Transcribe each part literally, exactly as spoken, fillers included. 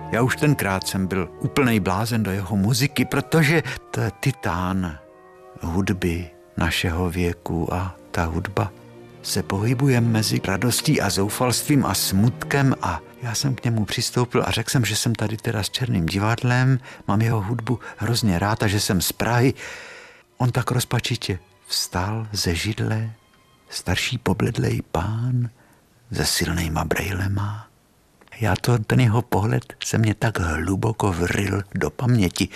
Já už tenkrát jsem byl úplnej blázen do jeho muziky, protože to je titán hudby našeho věku a ta hudba se pohybuje mezi radostí a zoufalstvím a smutkem a já jsem k němu přistoupil a řekl jsem, že jsem tady teda s Černým divadlem, mám jeho hudbu hrozně rád a že jsem z Prahy. On tak rozpačitě vstal ze židle, starší pobledlej pán se silnejma brejlema. Já to, ten jeho pohled se mě tak hluboko vryl do paměti,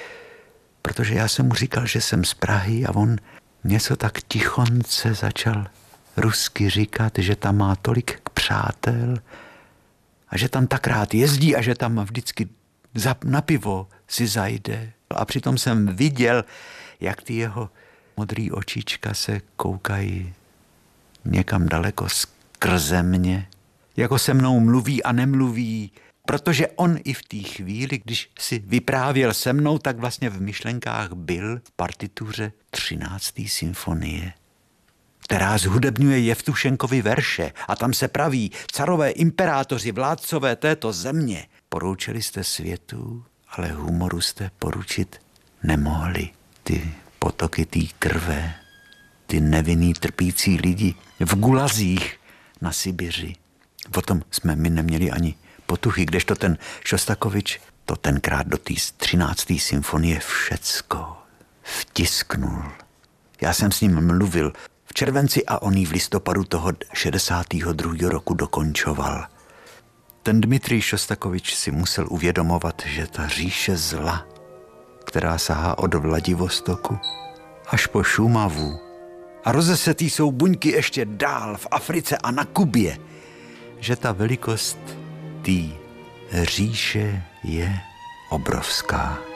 protože já jsem mu říkal, že jsem z Prahy a on něco tak tichonce začal rusky říkat, že tam má tolik přátel a že tam tak rád jezdí a že tam vždycky na pivo si zajde. A přitom jsem viděl, jak ty jeho modrý očička se koukají někam daleko skrze mě. Jako se mnou mluví a nemluví, protože on i v té chvíli, když si vyprávěl se mnou, tak vlastně v myšlenkách byl v partituře třinácté symfonie, která zhudebňuje Jevtušenkovi verše a tam se praví: carové imperátoři, vládcové této země, poroučili jste světu, ale humoru jste poručit nemohli. Ty potoky té krve, ty nevinný trpící lidi v gulazích na Sibiři. O tom jsme my neměli ani potuchy, kdežto ten Šostakovič to tenkrát do té třinácté symfonie všecko vtisknul. Já jsem s ním mluvil v červenci a on ji v listopadu toho šedesátého druhého roku dokončoval. Ten Dmitrij Šostakovič si musel uvědomovat, že ta říše zla, která sahá od Vladivostoku až po Šumavu a rozesetý jsou buňky ještě dál v Africe a na Kubě, že ta velikost té říše je obrovská.